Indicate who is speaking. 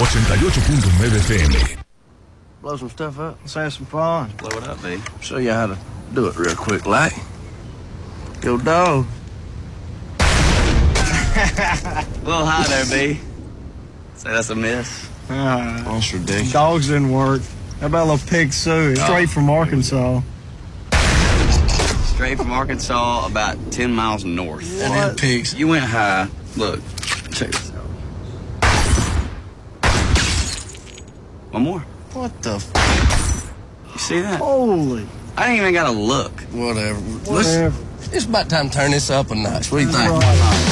Speaker 1: 88.9 FM.
Speaker 2: Blow some stuff up. Let's have some fun.
Speaker 3: Blow it up, B.
Speaker 2: Show you how to do it real quick, like. Go dog.
Speaker 3: A little high there, B. Say that's a miss.
Speaker 2: That's ridiculous. Dogs didn't work. How about a little pig suey? Straight from Arkansas.
Speaker 3: Straight from Arkansas, about 10 miles north.
Speaker 2: And then pigs.
Speaker 3: You went high. Look, check this out. One more.
Speaker 2: What the
Speaker 3: You see that?
Speaker 2: Holy.
Speaker 3: I ain't even got to look.
Speaker 2: Whatever.
Speaker 4: It's about time to turn this up a notch. What do you think?
Speaker 2: Right.